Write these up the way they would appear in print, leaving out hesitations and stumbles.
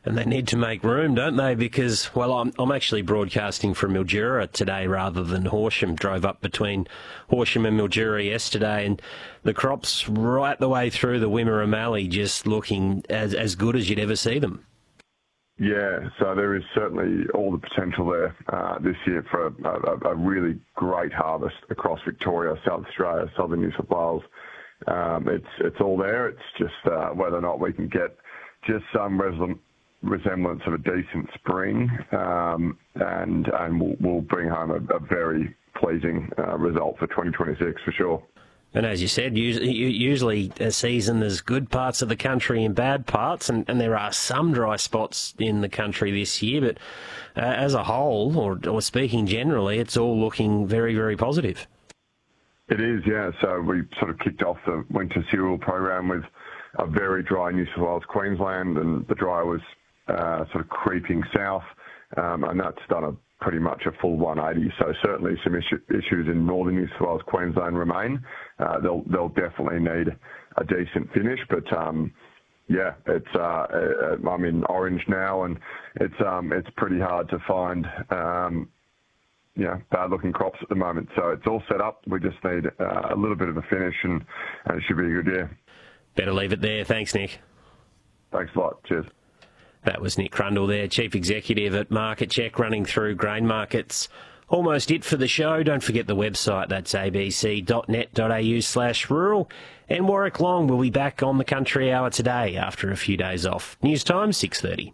And they need to make room, don't they? Because, well, I'm actually broadcasting from Mildura today rather than Horsham. Drove up between Horsham and Mildura yesterday, and the crops right the way through the Wimmera Mallee just looking as good as you'd ever see them. Yeah, so there is certainly all the potential there this year for a really great harvest across Victoria, South Australia, southern New South Wales. It's all there. It's just whether or not we can get just some resemblance of a decent spring, and we'll bring home a very pleasing result for 2026 for sure. And as you said, usually a season there's good parts of the country and bad parts, and there are some dry spots in the country this year, but as a whole, or speaking generally, it's all looking very, very positive. It is, yeah. So we sort of kicked off the winter cereal program with a very dry New South Wales, Queensland, and the dry was sort of creeping south, and that's done pretty much a full 180. So certainly some issues in northern New South Wales, Queensland remain. They'll definitely need a decent finish, but yeah, I'm in Orange now, and it's pretty hard to find bad-looking crops at the moment. So it's all set up. We just need a little bit of a finish, and it should be a good year. Better leave it there. Thanks, Nick. Thanks a lot. Cheers. That was Nick Crundle there, Chief Executive at Market Check, running through grain markets. Almost it for the show. Don't forget the website. That's abc.net.au/rural. And Warwick Long will be back on the Country Hour today after a few days off. News time, 6:30.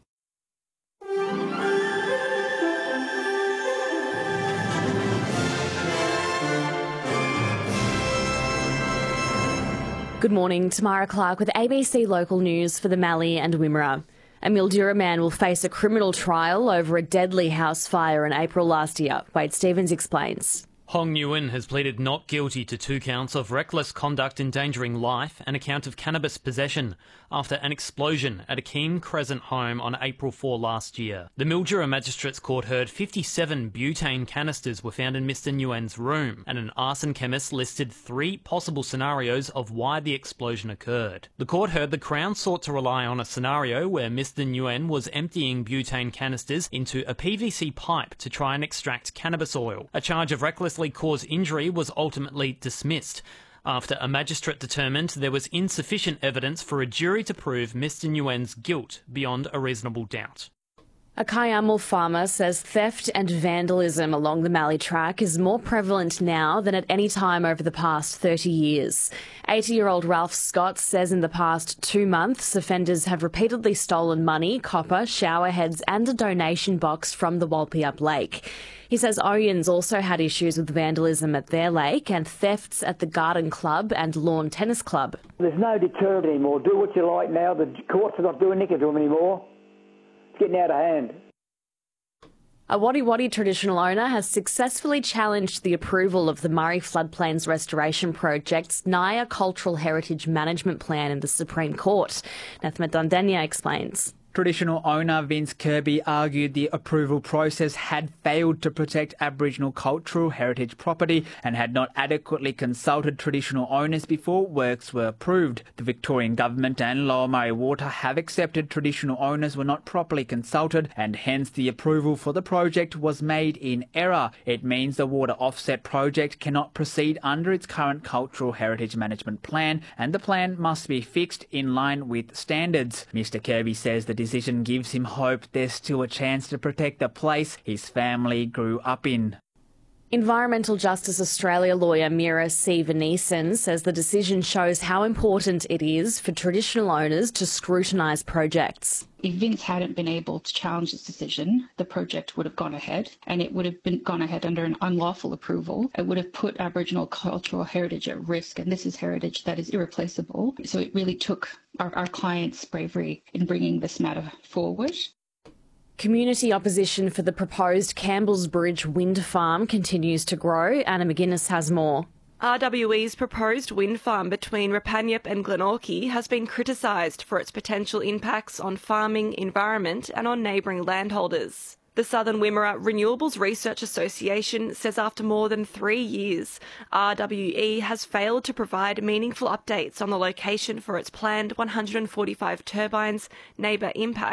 Good morning, Tamara Clark with ABC Local News for the Mallee and Wimmera. A Mildura man will face a criminal trial over a deadly house fire in April last year. Wade Stevens explains. Hong Nguyen has pleaded not guilty to 2 counts of reckless conduct endangering life and a count of cannabis possession after an explosion at a Keene Crescent home on April 4 last year. The Mildura Magistrates Court heard 57 butane canisters were found in Mr Nguyen's room, and an arson chemist listed 3 possible scenarios of why the explosion occurred. The court heard the Crown sought to rely on a scenario where Mr Nguyen was emptying butane canisters into a PVC pipe to try and extract cannabis oil. A charge of recklessly caused injury was ultimately dismissed after a magistrate determined there was insufficient evidence for a jury to prove Mr Nguyen's guilt beyond a reasonable doubt. A Kiamal farmer says theft and vandalism along the Mallee track is more prevalent now than at any time over the past 30 years. 80-year-old Ralph Scott says in the past 2 months, offenders have repeatedly stolen money, copper, shower heads and a donation box from the Walpiup Lake. He says Oyens also had issues with vandalism at their lake and thefts at the Garden Club and Lawn Tennis Club. There's no deterrent anymore. Do what you like now. The courts are not doing anything to them anymore. It's getting out of hand. A Wadi Wadi traditional owner has successfully challenged the approval of the Murray Floodplains Restoration Project's Naya Cultural Heritage Management Plan in the Supreme Court. Nathma Dundania explains. Traditional owner Vince Kirby argued the approval process had failed to protect Aboriginal cultural heritage property and had not adequately consulted traditional owners before works were approved. The Victorian Government and Lower Murray Water have accepted traditional owners were not properly consulted, and hence the approval for the project was made in error. It means the water offset project cannot proceed under its current cultural heritage management plan, and the plan must be fixed in line with standards. Mr Kirby says the decision gives him hope there's still a chance to protect the place his family grew up in. Environmental Justice Australia lawyer Mira C. Venison says the decision shows how important it is for traditional owners to scrutinise projects. If Vince hadn't been able to challenge this decision, the project would have gone ahead, and it would have gone ahead under an unlawful approval. It would have put Aboriginal cultural heritage at risk, and this is heritage that is irreplaceable. So it really took our client's bravery in bringing this matter forward. Community opposition for the proposed Campbell's Bridge wind farm continues to grow. Anna McGuinness has more. RWE's proposed wind farm between Rapanyup and Glenorchy has been criticised for its potential impacts on farming, environment and on neighbouring landholders. The Southern Wimmera Renewables Research Association says after more than 3 years, RWE has failed to provide meaningful updates on the location for its planned 145 turbines, neighbour impact